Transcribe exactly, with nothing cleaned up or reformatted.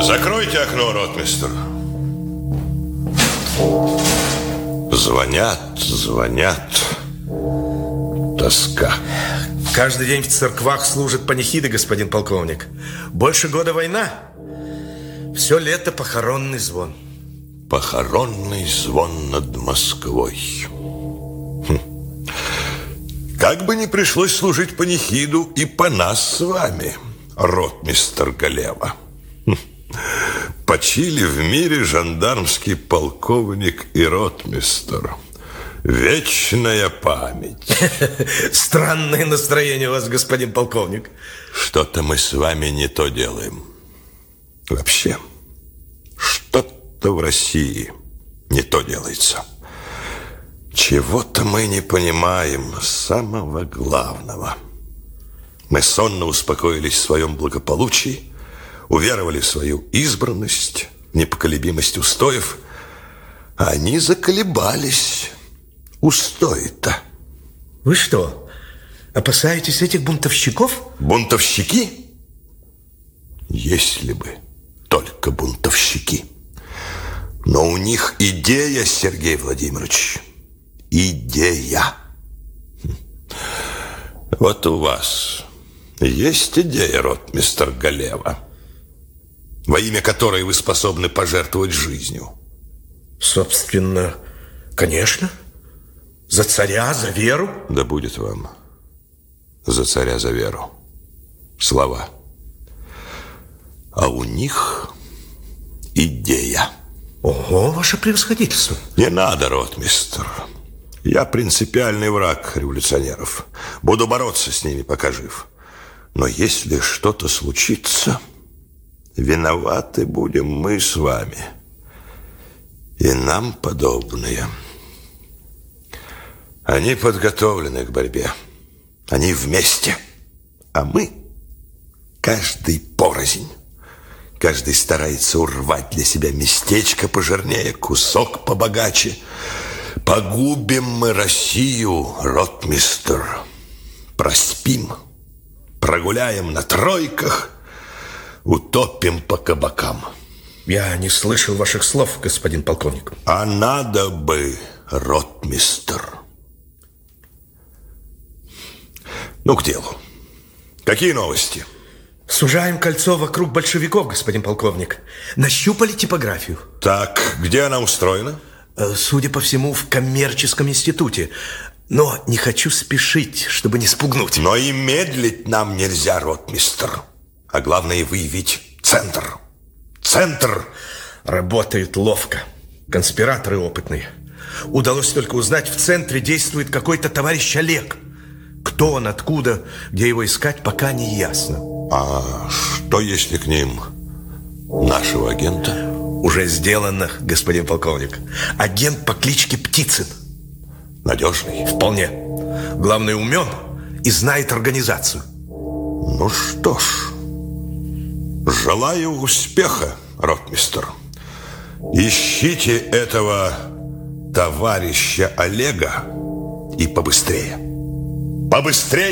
Закройте окно, ротмистр. Звонят, звонят. Тоска. Каждый день в церквах служат панихиды, господин полковник. Больше года война. Все лето похоронный звон. Похоронный звон над Москвой. Хм. Как бы ни пришлось служить панихиду и по нас с вами, ротмистр Галева. Хм. Почили в мире жандармский полковник и ротмистр. Вечная память. Странное настроение у вас, господин полковник. Что-то мы с вами не то делаем. Вообще, что-то в России не то делается. Чего-то мы не понимаем самого главного. Мы сонно успокоились в своем благополучии, уверовали в свою избранность, непоколебимость устоев, а они заколебались. Устои-то. Вы что, опасаетесь этих бунтовщиков? Бунтовщики? Если бы только бунтовщики. Но у них идея, Сергей Владимирович. Идея. Вот у вас есть идея, ротмистр Галева, во имя которой вы способны пожертвовать жизнью? Собственно, конечно. За царя, за веру. Да будет вам за царя, за веру слова. А у них идея. Ого, ваше превосходительство. Не надо, ротмистр. Я принципиальный враг революционеров. Буду бороться с ними, пока жив. Но если что-то случится, виноваты будем мы с вами и нам подобные. Они подготовлены к борьбе. Они вместе. А мы каждый порознь. Каждый старается урвать для себя местечко пожирнее, кусок побогаче. Погубим мы Россию, ротмистр. Проспим, прогуляем на тройках, утопим по кабакам. Я не слышал ваших слов, господин полковник. А надо бы, ротмистр. Ну, к делу. Какие новости? Сужаем кольцо вокруг большевиков, господин полковник. Нащупали типографию. Так, где она устроена? Судя по всему, в коммерческом институте. Но не хочу спешить, чтобы не спугнуть. Но и медлить нам нельзя, ротмистр. А главное, выявить центр. Центр. Работают ловко. Конспираторы опытные. Удалось только узнать, в центре действует какой-то товарищ Олег. Кто он, откуда, где его искать, пока не ясно. А что, если к ним нашего агента? Уже сделано, господин полковник. Агент по кличке Птицын. Надежный? Вполне. Главное, умен и знает организацию. Ну что ж, желаю успеха, ротмистр. Ищите этого товарища Олега и побыстрее. Побыстрее!